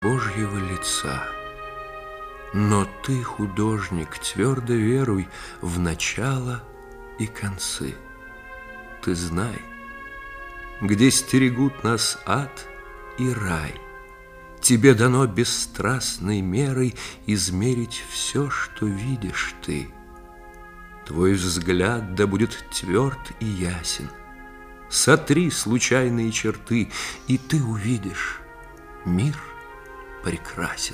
Божьего лица. Но ты, художник, твердо веруй в начало и концы. Ты знай, где стерегут нас ад и рай, тебе дано бесстрастной мерой измерить все, что видишь ты. Твой взгляд да будет тверд и ясен. Сотри случайные черты, и ты увидишь, мир прекрасен.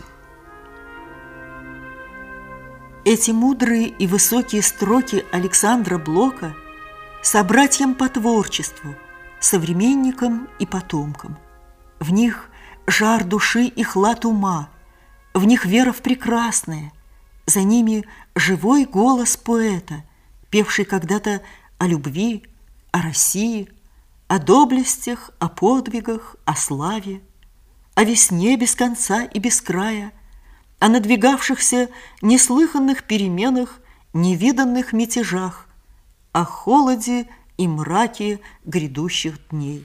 Эти мудрые и высокие строки Александра Блока собратьям по творчеству, современникам и потомкам. В них жар души и хлад ума, в них вера в прекрасное, за ними живой голос поэта, певший когда-то о любви, о России, о доблестях, о подвигах, о славе, о весне без конца и без края, о надвигавшихся неслыханных переменах, невиданных мятежах, о холоде и мраке грядущих дней.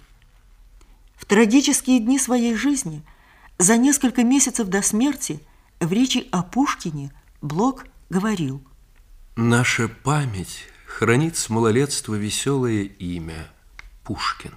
В трагические дни своей жизни, за несколько месяцев до смерти, в речи о Пушкине Блок говорил: «Наша память хранит с малолетства веселое имя Пушкин.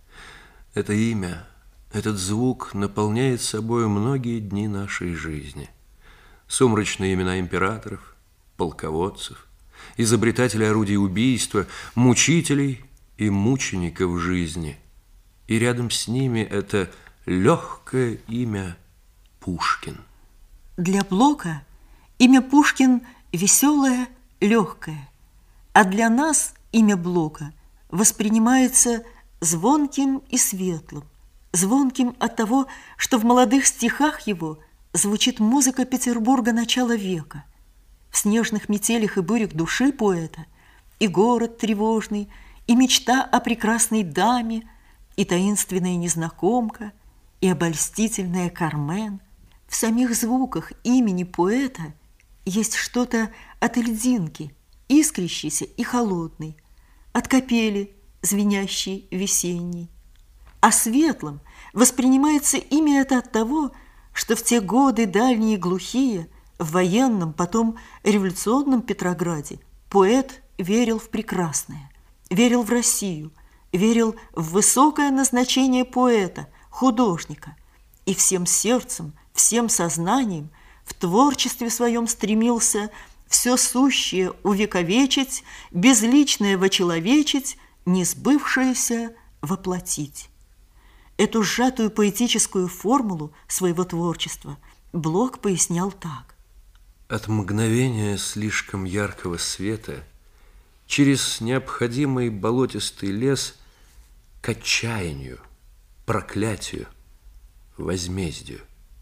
Это имя, этот звук наполняет собой многие дни нашей жизни. Сумрачные имена императоров, полководцев, изобретателей орудий убийства, мучителей и мучеников жизни. И рядом с ними это легкое имя Пушкин». Для Блока имя Пушкин веселое, легкое, а для нас имя Блока воспринимается звонким и светлым, звонким от того, что в молодых стихах его звучит музыка Петербурга начала века. В снежных метелях и бурях души поэта и город тревожный, и мечта о прекрасной даме, и таинственная незнакомка, и обольстительная Кармен. В самих звуках имени поэта есть что-то от льдинки, искрящейся и холодной, от капели, звенящей весенней. А светлым воспринимается имя это от того, что в те годы дальние и глухие, в военном, потом революционном Петрограде, поэт верил в прекрасное, верил в Россию, верил в высокое назначение поэта, художника, и всем сердцем, всем сознанием в творчестве своем стремился все сущее увековечить, безличное вочеловечить, несбывшееся воплотить. Эту сжатую поэтическую формулу своего творчества Блок пояснял так. От мгновения слишком яркого света через необходимый болотистый лес к отчаянию, проклятию, возмездию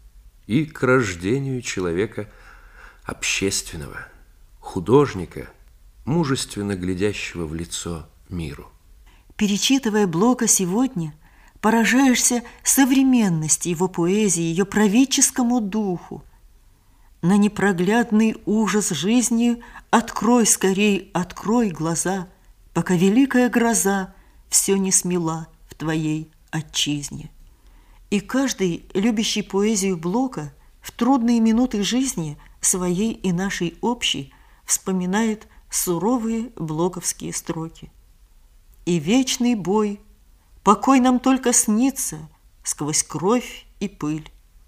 и к рождению человека общественного, художника, мужественно глядящего в лицо миру. Перечитывая Блока сегодня, поражаешься современности его поэзии, ее правительскому духу. На непроглядный ужас жизни открой скорей, открой глаза, пока великая гроза все не смела в твоей отчизне. И каждый, любящий поэзию Блока, в трудные минуты жизни своей и нашей общей вспоминает суровые блоковские строки. И вечный бой, покой нам только снится сквозь кровь и пыль.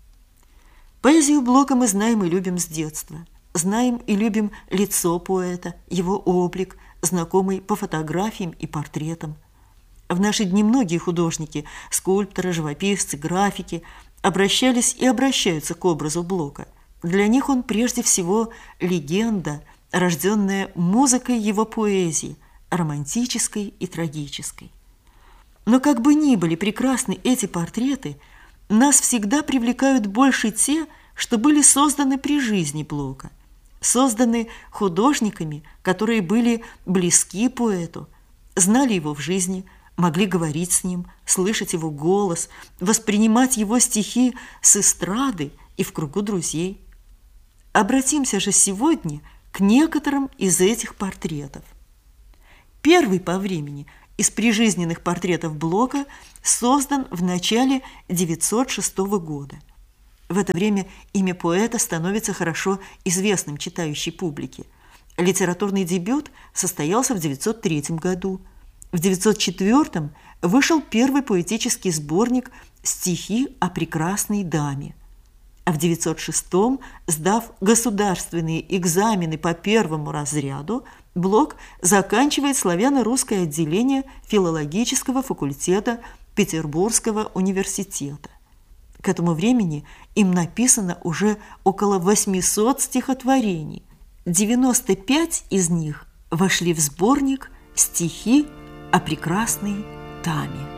Поэзию Блока мы знаем и любим с детства. Знаем и любим лицо поэта, его облик, знакомый по фотографиям и портретам. В наши дни многие художники, скульпторы, живописцы, графики обращались и обращаются к образу Блока. Для них он прежде всего легенда, рожденная музыкой его поэзии, романтической и трагической. Но как бы ни были прекрасны эти портреты, нас всегда привлекают больше те, что были созданы при жизни Блока, созданы художниками, которые были близки поэту, знали его в жизни, могли говорить с ним, слышать его голос, воспринимать его стихи с эстрады и в кругу друзей. Обратимся же сегодня к некоторым из этих портретов. Первый по времени из прижизненных портретов Блока создан в начале 906 года. В это время имя поэта становится хорошо известным читающей публике. Литературный дебют состоялся в 1903 году. В 1904 вышел первый поэтический сборник «Стихи о прекрасной даме». А в 1906, сдав государственные экзамены по первому разряду, Блок заканчивает славяно-русское отделение филологического факультета Петербургского университета. К этому времени им написано уже около 800 стихотворений. 95 из них вошли в сборник «Стихи о прекрасной даме».